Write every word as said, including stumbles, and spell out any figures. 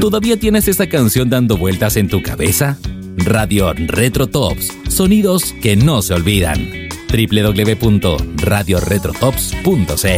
¿Todavía tienes esa canción dando vueltas en tu cabeza? Radio Retro Tops, sonidos que no se olvidan. doble u doble u doble u punto radio retro tops punto c